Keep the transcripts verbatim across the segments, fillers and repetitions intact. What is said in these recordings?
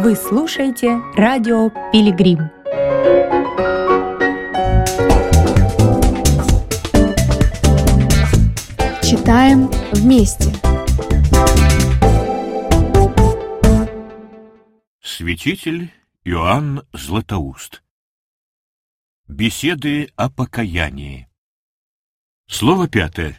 Вы слушаете радио «Пилигрим». Читаем вместе. Святитель Иоанн Златоуст. Беседы о покаянии. Слово пятое.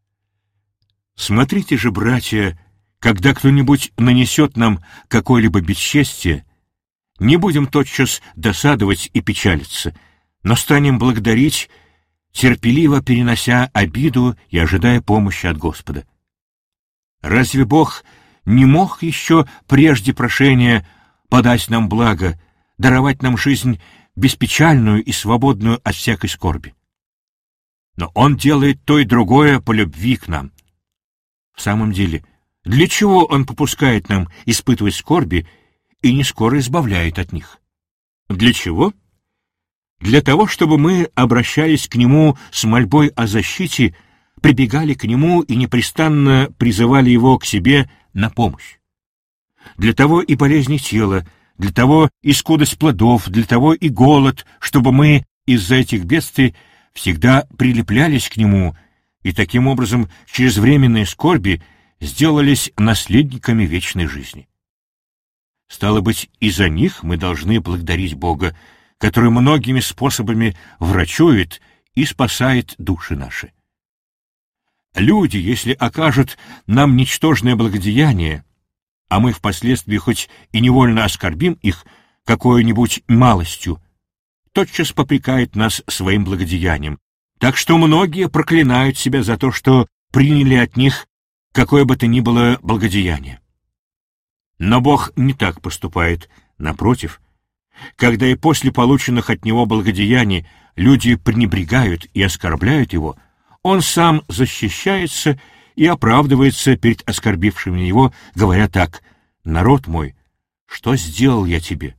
Смотрите же, братья, когда кто-нибудь нанесет нам какое-либо бесчестие, не будем тотчас досадовать и печалиться, но станем благодарить, терпеливо перенося обиду и ожидая помощи от Господа. Разве Бог не мог еще прежде прошения подать нам благо, даровать нам жизнь беспечальную и свободную от всякой скорби? Но Он делает то и другое по любви к нам. В самом деле, для чего Он попускает нам испытывать скорби и не скоро избавляет от них? Для чего? Для того, чтобы мы обращались к Нему с мольбой о защите, прибегали к Нему и непрестанно призывали Его к себе на помощь. Для того и болезни тела, для того и скудость плодов, для того и голод, чтобы мы из-за этих бедствий всегда прилеплялись к Нему и таким образом через временные скорби сделались наследниками вечной жизни. Стало быть, и за них мы должны благодарить Бога, который многими способами врачует и спасает души наши. Люди, если окажут нам ничтожное благодеяние, а мы впоследствии хоть и невольно оскорбим их какой-нибудь малостью, тотчас попрекает нас своим благодеянием, так что многие проклинают себя за то, что приняли от них какое бы то ни было благодеяние. Но Бог не так поступает, напротив. Когда и после полученных от Него благодеяний люди пренебрегают и оскорбляют Его, Он сам защищается и оправдывается перед оскорбившими Его, говоря так: «Народ мой, что сделал я тебе?»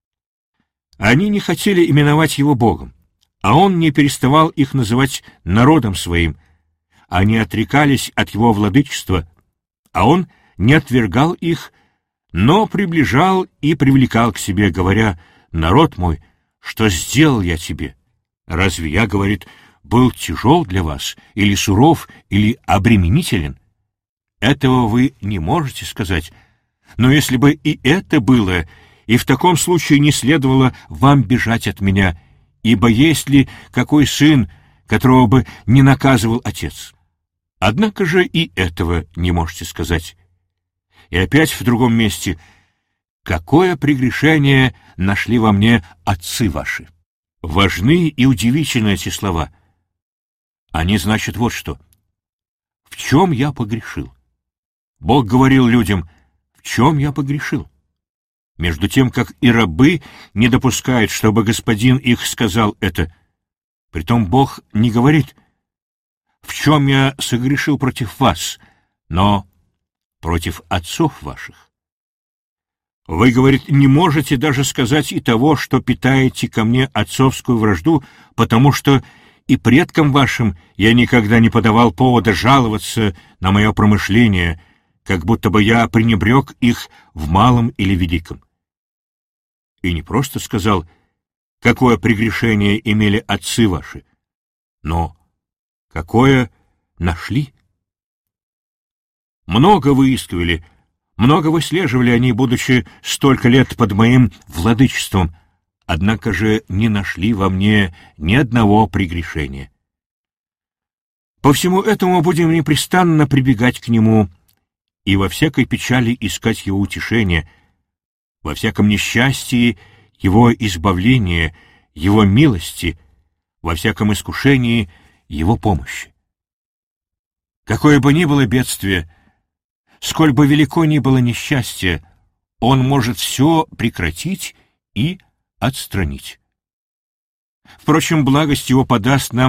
Они не хотели именовать Его Богом, а Он не переставал их называть народом Своим. Они отрекались от Его владычества, а Он не отвергал их, но приближал и привлекал к себе, говоря: «Народ мой, что сделал я тебе? Разве я, — говорит, — был тяжел для вас, или суров, или обременителен? Этого вы не можете сказать. Но если бы и это было, и в таком случае не следовало вам бежать от меня, ибо есть ли какой сын, которого бы не наказывал отец? Однако же и этого не можете сказать». И опять в другом месте: «Какое прегрешение нашли во мне отцы ваши?» Важны и удивительны эти слова. Они значат вот что: в чем я погрешил? Бог говорил людям: в чем я погрешил? Между тем, как и рабы не допускают, чтобы господин их сказал это. Притом Бог не говорит: в чем я согрешил против вас, но против отцов ваших. Вы, говорит, не можете даже сказать и того, что питаете ко мне отцовскую вражду, потому что и предкам вашим я никогда не подавал повода жаловаться на мое промышление, как будто бы я пренебрег их в малом или великом. И не просто сказал, какое прегрешение имели отцы ваши, но какое нашли. Много выискивали, много выслеживали они, будучи столько лет под моим владычеством, однако же не нашли во мне ни одного прегрешения. По всему этому будем непрестанно прибегать к Нему и во всякой печали искать Его утешения, во всяком несчастье Его избавления, Его милости, во всяком искушении Его помощи. Какое бы ни было бедствие, сколь бы велико ни было несчастье, Он может все прекратить и отстранить. Впрочем, благость Его подаст нам